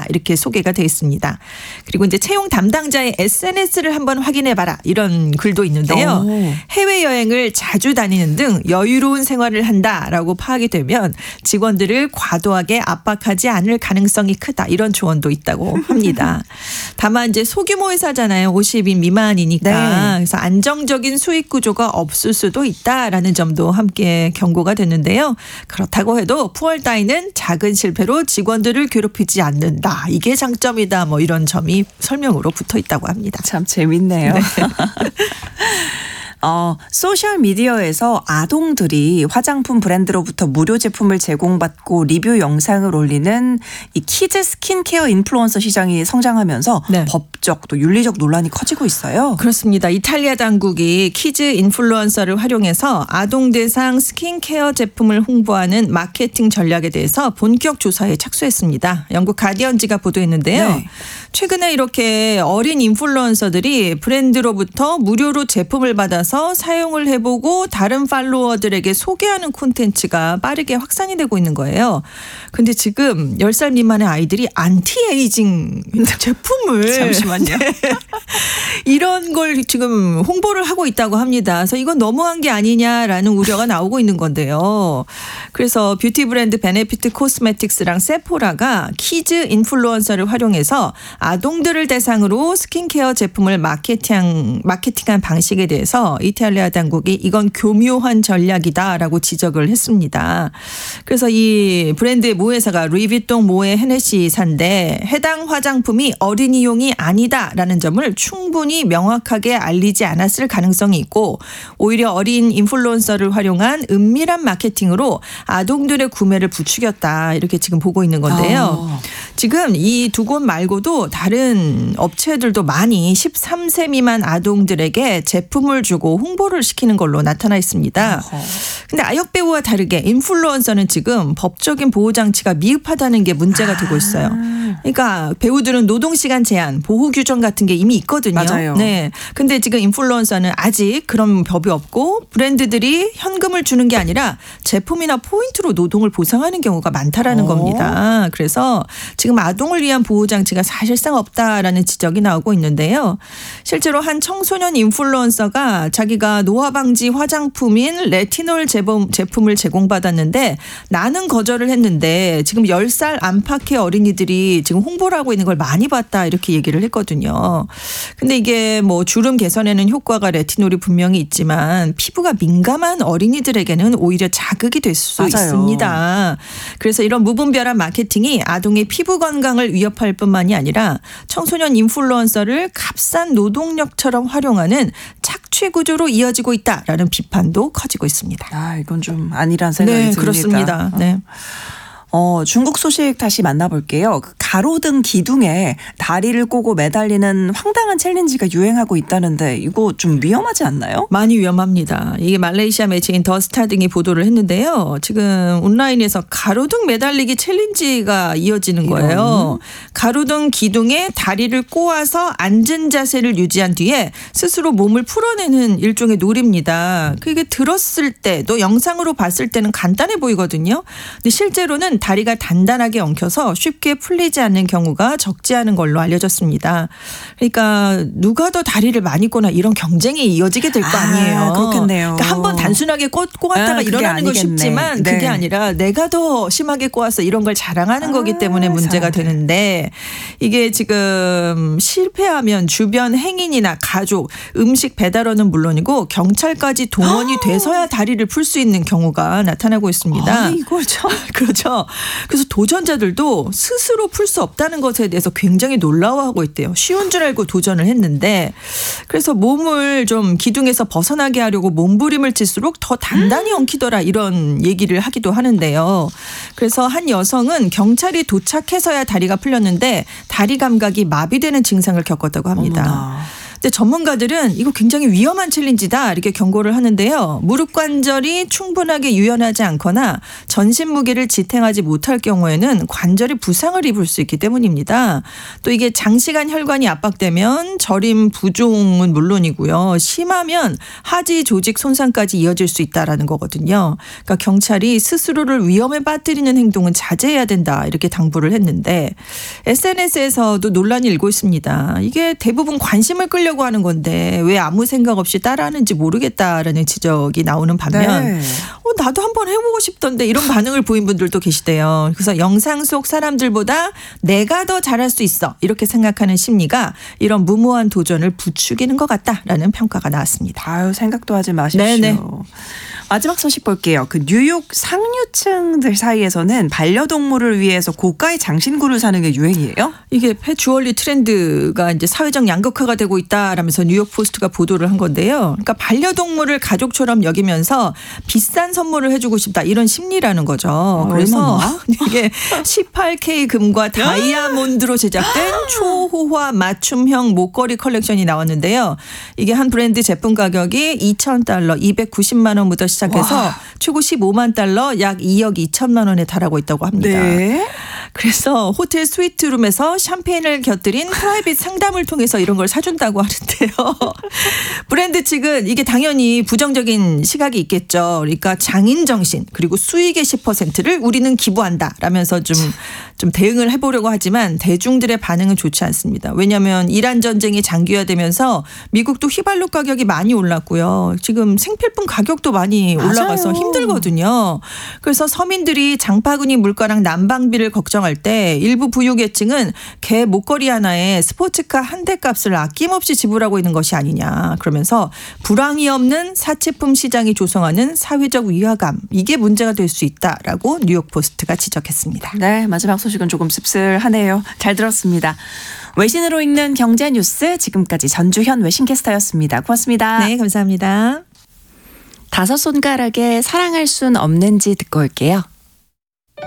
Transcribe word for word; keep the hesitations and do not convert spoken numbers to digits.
이렇게 소개가 되어 있습니다. 그리고 이제 채용 담당자의 에스엔에스를 한번 확인해봐라 이런 글도 있는데요. 오. 해외여행을 자주 다니는 등 여유로운 생활을 한다라고 파악이 되면 직원들을 과도하게 압박하지 않을 가능성이 크다 이런 조언도 있다고 합니다. 다만 이제 소규모 회사잖아요. 오십 인 미만이니까. 네. 그래서 안정적인 수익 구조가 없을 수도 있다라는 점도 함께 경고가 됐는데요. 그렇다고 해도 푸얼다이는 작은 실패로 직원들을 괴롭히지 않는다. 이게 장점이다. 뭐 이런 점이 설명으로 붙어 있다고 합니다. 참 재밌네요. 네. 어, 소셜미디어에서 아동들이 화장품 브랜드로부터 무료 제품을 제공받고 리뷰 영상을 올리는 이 키즈 스킨케어 인플루언서 시장이 성장하면서 네. 법적 또 윤리적 논란이 커지고 있어요. 그렇습니다. 이탈리아 당국이 키즈 인플루언서를 활용해서 아동 대상 스킨케어 제품을 홍보하는 마케팅 전략에 대해서 본격 조사에 착수했습니다. 영국 가디언지가 보도했는데요. 네. 최근에 이렇게 어린 인플루언서들이 브랜드로부터 무료로 제품을 받아서 사용을 해보고 다른 팔로워들에게 소개하는 콘텐츠가 빠르게 확산이 되고 있는 거예요. 근데 지금 열 살 미만의 아이들이 안티에이징 제품을 잠시만요. 네. 이런 걸 지금 홍보를 하고 있다고 합니다. 그래서 이건 너무한 게 아니냐라는 우려가 나오고 있는 건데요. 그래서 뷰티 브랜드 베네피트 코스메틱스랑 세포라가 키즈 인플루언서를 활용해서 아동들을 대상으로 스킨케어 제품을 마케팅, 마케팅한 방식에 대해서 이탈리아 당국이 이건 교묘한 전략이다라고 지적을 했습니다. 그래서 이 브랜드의 모회사가 루이비통 모에 헤네시사인데 해당 화장품이 어린이용이 아니다라는 점을 충분히 명확하게 알리지 않았을 가능성이 있고 오히려 어린 인플루언서를 활용한 은밀한 마케팅으로 아동들의 구매를 부추겼다 이렇게 지금 보고 있는 건데요. 어. 지금 이 두 곳 말고도 다른 업체들도 많이 십삼 세 미만 아동들에게 제품을 주고 홍보를 시키는 걸로 나타나 있습니다. 그런데 아역 배우와 다르게 인플루언서는 지금 법적인 보호장치가 미흡하다는 게 문제가 아. 되고 있어요. 그러니까 배우들은 노동시간 제한, 보호 규정 같은 게 이미 있거든요. 맞아요. 네. 근데 지금 인플루언서는 아직 그런 법이 없고 브랜드들이 현금을 주는 게 아니라 제품이나 포인트로 노동을 보상하는 경우가 많다라는 오. 겁니다. 그래서 지금 아동을 위한 보호장치가 사실상 없다라는 지적이 나오고 있는데요. 실제로 한 청소년 인플루언서가 자기가 노화방지 화장품인 레티놀 제품을 제공받았는데 나는 거절을 했는데 지금 열 살 안팎의 어린이들이 지금 홍보를 하고 있는 걸 많이 봤다 이렇게 얘기를 했거든요. 근데 이게 뭐 주름 개선에는 효과가 레티놀이 분명히 있지만 피부가 민감한 어린이들에게는 오히려 자극이 될 수 있습니다. 그래서 이런 무분별한 마케팅이 아동의 피부 건강을 위협할 뿐만이 아니라 청소년 인플루언서를 값싼 노동력처럼 활용하는 착취 구조로 이어지고 있다라는 비판도 커지고 있습니다. 아, 이건 좀 아니란 생각이 네, 듭니다. 그렇습니다. 네. 어, 중국 소식 다시 만나볼게요. 가로등 기둥에 다리를 꼬고 매달리는 황당한 챌린지가 유행하고 있다는데 이거 좀 위험하지 않나요? 많이 위험합니다. 이게 말레이시아 매체인 더 스타 등이 보도를 했는데요. 지금 온라인에서 가로등 매달리기 챌린지가 이어지는 거예요. 가로등 기둥에 다리를 꼬아서 앉은 자세를 유지한 뒤에 스스로 몸을 풀어내는 일종의 놀이입니다. 그게 들었을 때 또 영상으로 봤을 때는 간단해 보이거든요. 근데 실제로는 다리가 단단하게 엉켜서 쉽게 풀리지 않는 경우가 적지 않은 걸로 알려졌습니다. 그러니까 누가 더 다리를 많이 꼬나 이런 경쟁이 이어지게 될 거 아니에요. 아, 그렇겠네요. 그러니까 한번 단순하게 꼬, 꼬았다가 아, 일어나는 건 쉽지만 네. 그게 아니라 내가 더 심하게 꼬아서 이런 걸 자랑하는 아, 거기 때문에 문제가 사람들. 되는데 이게 지금 실패하면 주변 행인이나 가족, 음식 배달원은 물론이고 경찰까지 동원이 돼서야 다리를 풀 수 있는 경우가 나타나고 있습니다. 아니, 이걸 참. 그렇죠. 그래서 도전자들도 스스로 풀 수 없다는 것에 대해서 굉장히 놀라워하고 있대요. 쉬운 줄 알고 도전을 했는데 그래서 몸을 좀 기둥에서 벗어나게 하려고 몸부림을 칠수록 더 단단히 엉키더라 이런 얘기를 하기도 하는데요. 그래서 한 여성은 경찰이 도착해서야 다리가 풀렸는데 다리 감각이 마비되는 증상을 겪었다고 합니다. 어머나. 근데 전문가들은 이거 굉장히 위험한 챌린지다 이렇게 경고를 하는데요. 무릎 관절이 충분하게 유연하지 않거나 전신 무게를 지탱하지 못할 경우에는 관절이 부상을 입을 수 있기 때문입니다. 또 이게 장시간 혈관이 압박되면 저림 부종은 물론이고요. 심하면 하지 조직 손상까지 이어질 수 있다라는 거거든요. 그러니까 경찰이 스스로를 위험에 빠뜨리는 행동은 자제해야 된다 이렇게 당부를 했는데 에스엔에스에서도 논란이 일고 있습니다. 이게 대부분 관심을 끌려고 하는 건데 왜 아무 생각 없이 따라하는지 모르겠다라는 지적이 나오는 반면 네. 어, 나도 한번 해보고 싶던데 이런 반응을 보인 분들도 계시대요. 그래서 영상 속 사람들보다 내가 더 잘할 수 있어 이렇게 생각하는 심리가 이런 무모한 도전을 부추기는 것 같다라는 평가가 나왔습니다. 아유 생각도 하지 마십시오. 네네. 마지막 소식 볼게요. 그 뉴욕 상류층들 사이에서는 반려동물을 위해서 고가의 장신구를 사는 게 유행이에요? 이게 펫 주얼리 트렌드가 이제 사회적 양극화가 되고 있다라면서 뉴욕 포스트가 보도를 한 건데요. 그러니까 반려동물을 가족처럼 여기면서 비싼 선물을 해주고 싶다 이런 심리라는 거죠. 어, 그래서 이게 십팔 케이 금과 다이아몬드로 제작된 초호화 맞춤형 목걸이 컬렉션이 나왔는데요. 이게 한 브랜드 제품 가격이 이천 달러 이백구십만 원부터 시작해서 와. 최고 십오만 달러 약 이억 이천만 원에 달하고 있다고 합니다. 네. 그래서 호텔 스위트룸에서 샴페인을 곁들인 프라이빗 상담을 통해서 이런 걸 사준다고 하는데요. 브랜드 측은 이게 당연히 부정적인 시각이 있겠죠. 그러니까 장인 정신 그리고 수익의 십 퍼센트를 우리는 기부한다 라면서 좀, 좀 대응을 해보려고 하지만 대중들의 반응은 좋지 않습니다. 왜냐하면 이란 전쟁이 장기화되면서 미국도 휘발유 가격이 많이 올랐고요. 지금 생필품 가격도 많이 올라가서 맞아요. 힘들거든요. 그래서 서민들이 장바구니 물가랑 난방비를 걱정할 때 일부 부유계층은 개 목걸이 하나에 스포츠카 한 대 값을 아낌없이 지불하고 있는 것이 아니냐. 그러면서 불황이 없는 사치품 시장이 조성하는 사회적 위화감 이게 문제가 될 수 있다라고 뉴욕 포스트가 지적했습니다. 네, 마지막 소식은 조금 씁쓸하네요. 잘 들었습니다. 외신으로 읽는 경제 뉴스 지금까지 전주현 외신캐스터였습니다. 고맙습니다. 네, 감사합니다. 다섯 손가락에 사랑할 순 없는지 듣고 올게요.